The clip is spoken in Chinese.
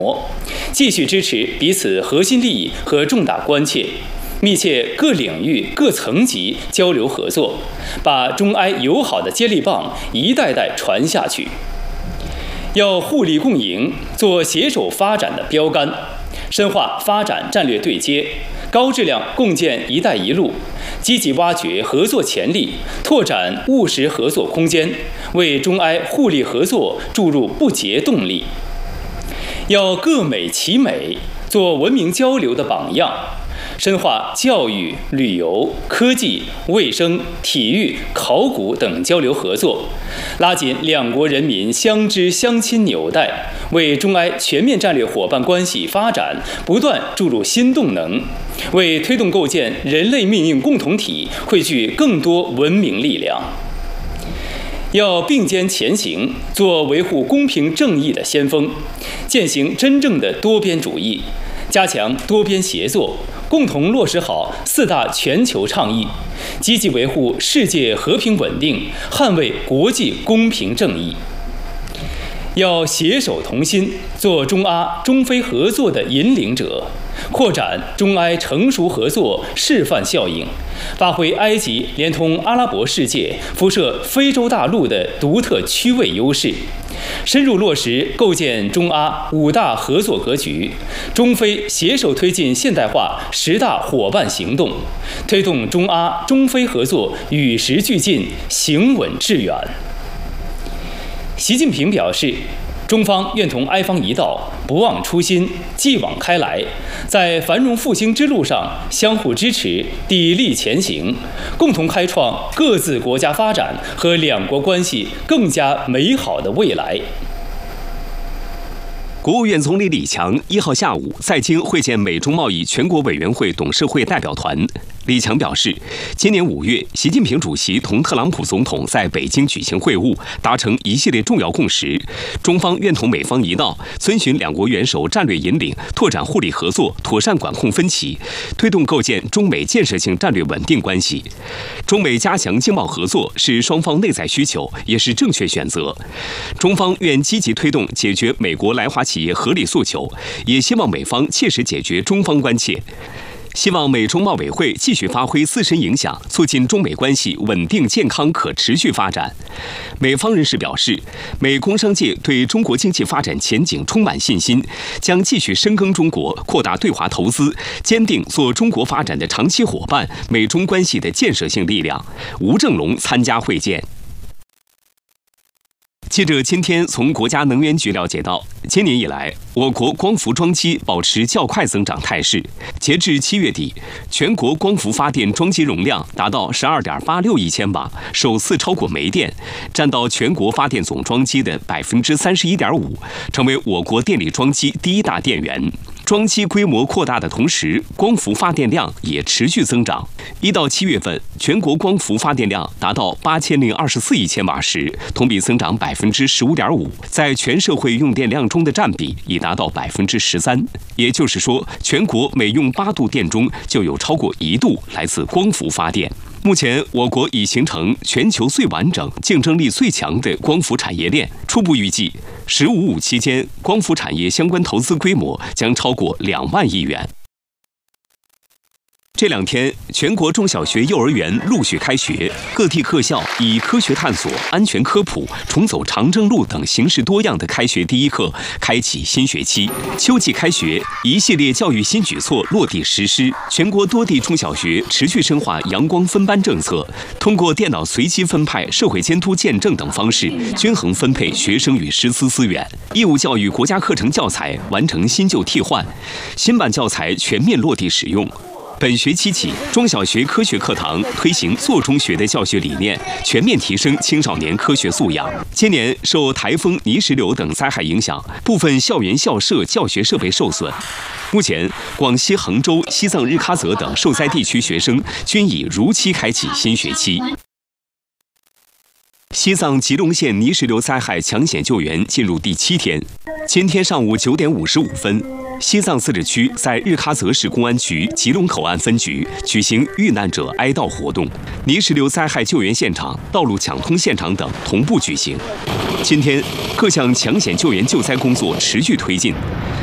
继续支持彼此核心利益和重大关切，密切各领域各层级交流合作，把中埃友好的接力棒一代代传下去。要互利共赢，做携手发展的标杆，深化发展战略对接，高质量共建“一带一路”，积极挖掘合作潜力，拓展务实合作空间，为中埃互利合作注入不竭动力。要各美其美，做文明交流的榜样，深化教育、旅游、科技、卫生、体育、考古等交流合作，拉紧两国人民相知相亲纽带，为中埃全面战略伙伴关系发展不断注入新动能，为推动构建人类命运共同体汇聚更多文明力量。要并肩前行，做维护公平正义的先锋，践行真正的多边主义，加强多边协作，共同落实好4大全球倡议，积极维护世界和平稳定，捍卫国际公平正义。要携手同心，做中阿、中非合作的引领者，扩展中埃成熟合作示范效应，发挥埃及连通阿拉伯世界、辐射非洲大陆的独特区位优势，深入落实构建中阿5大合作格局，中非携手推进现代化10大伙伴行动，推动中阿、中非合作与时俱进，行稳致远。习近平表示，中方愿同埃方一道，不忘初心，继往开来，在繁荣复兴之路上相互支持，砥砺前行，共同开创各自国家发展和两国关系更加美好的未来。 国务院总理李强1号下午在京会见美中贸易全国委员会董事会代表团。李强表示，今年5月，习近平主席同特朗普总统在北京举行会晤，达成一系列重要共识。中方愿同美方一道，遵循两国元首战略引领，拓展互利合作，妥善管控分歧，推动构建中美建设性战略稳定关系。中美加强经贸合作是双方内在需求，也是正确选择。中方愿积极推动解决美国来华企业合理诉求，也希望美方切实解决中方关切。希望美中贸委会继续发挥自身影响，促进中美关系稳定、健康、可持续发展。美方人士表示，美工商界对中国经济发展前景充满信心，将继续深耕中国，扩大对华投资，坚定做中国发展的长期伙伴，美中关系的建设性力量。吴正龙参加会见。记者今天从国家能源局了解到，今年以来，我国光伏装机保持较快增长态势。截至7月底，全国光伏发电装机容量达到12.86亿千瓦，首次超过煤电，占到全国发电总装机的31.5%，成为我国电力装机第1大电源。装机规模扩大的同时，光伏发电量也持续增长。1到7月份，全国光伏发电量达到8024亿千瓦时，同比增长15.5%，在全社会用电量中的占比已达到13%。也就是说，全国每用8度电中就有超过1度来自光伏发电。目前，我国已形成全球最完整、竞争力最强的光伏产业链。初步预计，“15+5”期间，光伏产业相关投资规模将超过2万亿元。这2天，全国中小学、幼儿园陆续开学，各地各校以科学探索、安全科普、重走长征路等形式多样的开学第一课，开启新学期。秋季开学，一系列教育新举措落地实施。全国多地中小学持续深化阳光分班政策，通过电脑随机分派、社会监督见证等方式，均衡分配学生与师资资源。义务教育国家课程教材完成新旧替换，新版教材全面落地使用。本学期起，中小学科学课堂推行做中学的教学理念，全面提升青少年科学素养。今年受台风、泥石流等灾害影响，部分校园校舍教学设备受损。目前，广西衡州、西藏日喀则等受灾地区学生均已如期开启新学期。西藏吉隆县泥石流灾害抢险救援进入第7天。今天上午9点55分，西藏自治区在日喀则市公安局吉隆口岸分局举行遇难者哀悼活动，泥石流灾害救援现场、道路抢通现场等同步举行。今天，各项抢险救援救灾工作持续推进。